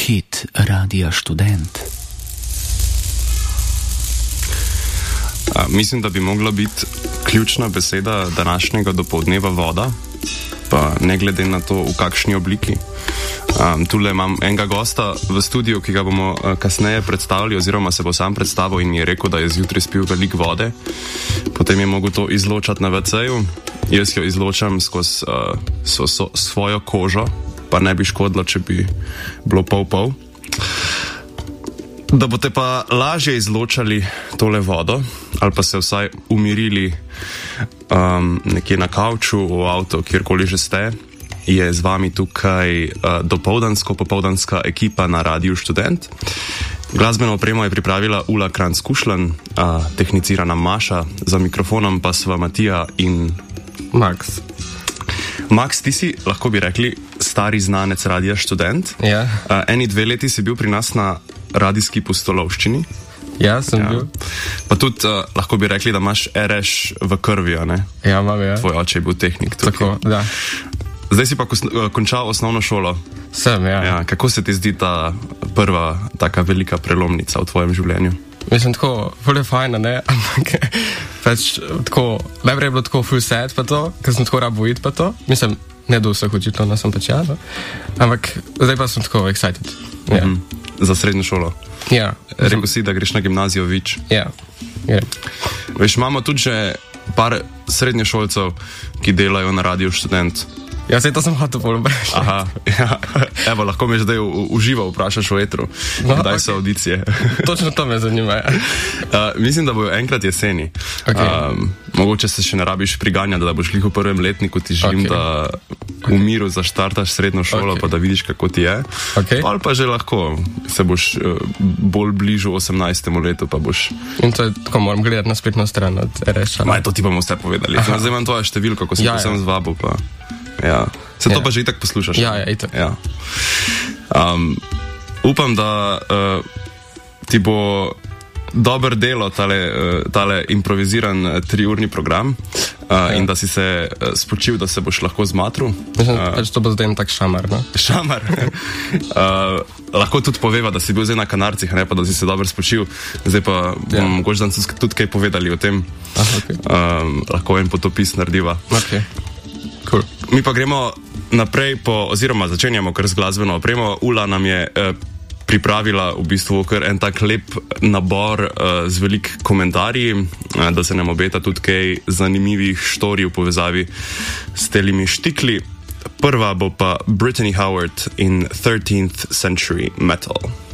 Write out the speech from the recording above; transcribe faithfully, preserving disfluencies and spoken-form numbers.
Hit Radia Študent. A, mislim, da bi mogla biti ključna beseda današnjega dopoldneva voda, pa ne glede na to, v kakšni obliki. Um, tule imam enega gosta v studiu, ki ga bomo uh, kasneje predstavili, oziroma se bo sam predstavil in mi je rekel, da je zjutraj spil veliko vode. Potem je mogel to izločati na ve ceju. Jaz jo izločam skozi uh, so, so, svojo kožo, pa ne bi škodilo, če bi bilo pol-pol. Da boste pa lažje izločali tole vodo, ali pa se vsaj umirili um, nekje na kavču, v avtu, kjerkoli že ste, je z vami tukaj uh, dopoldansko-popoldanska ekipa na Radiu Študent. Glasbeno opremo je pripravila Ula Kranz-Kušlan, uh, tehnicirana Maša, za mikrofonom pa sva Matija in Max. Max, ti si, lahko bi rekli, stari znanec Radia Študent. Ja. Uh, eni dve leti si bil pri nas na radijski pustolovščini. Ja, sem ja. bil. Pa tudi uh, lahko bi rekli, da imaš er eš v krvi, a ne? Ja, imam, ja. Tvoj oče je bil tehnik tukaj. Tako, da. Zdaj si pa končal osnovno šolo. Sem, ja. Ja, kako se ti zdi ta prva taka velika prelomnica v tvojem življenju? Mislim, tako, ful je fajn, ne? Ampak, pač, tako, najprej je bilo tako full sad pa to, ker sem tako rabo iti pa to. Mislim, ne do vseh očitno, ne sem pač ja, no? Ampak, zdaj pa sem tako excited. Ja. Mm-hmm. Za srednjo šolo? Ja. Rekel si, da greš na gimnazijo Vič? Ja. Ja. Veš, imamo tudi že par srednješolcev, ki delajo na Radiu Študent. Ja, sej to sem hotel bolj vprašati. Aha, ja. Evo, lahko me zdaj uživa vprašaš v etru. No, Kdaj okay. so audicije? Točno to me zanima, ja. Uh, mislim, da bojo enkrat jeseni. Okay. Um, mogoče se še ne rabiš priganjati, da boš lih v prvem letniku, ti želim, Okay. da v miru zaštartaš srednjo šolo, Okay. pa da vidiš, kako ti je. Okay. Ali pa že lahko se boš uh, bolj bližu osemnajstemu letu, pa boš... In to je tako, moram gledati na spletno stran od er es. Maj, to ti bomo vse povedali. Aha. Zdaj imam tvoja številko, ko sem Ja, ja, sem ja. zvabil, pa... Ja. Se to Ja. pa že itak poslušaš? Ja, ja, itak. Ja. Um, upam, da uh, ti bo dober delo tale, uh, tale improviziran uh, triurni program uh, ja. in da si se uh, spočil, da se boš lahko zmatru. Mislim, Uh, pač to bo zdaj en tak šamar, no? Šamar. uh, lahko tudi poveva, da si bil zdaj na Kanarcih, ne pa da si se dobro spočil. Zdaj pa Ja. bomo mogoče dan tudi kaj povedali o tem. Aha, okay. Um, lahko en potopis narediva. Ok. Cool. Mi pa gremo naprej, po, oziroma začenjamo kar z glasbeno opremo. Ula nam je eh, pripravila v bistvu kar en tak lep nabor eh, z velik komentarji, eh, da se nam obeta tudi kaj zanimivih štorij v povezavi s telimi štikli. Prva bo pa Brittany Howard in thirteenth century metal.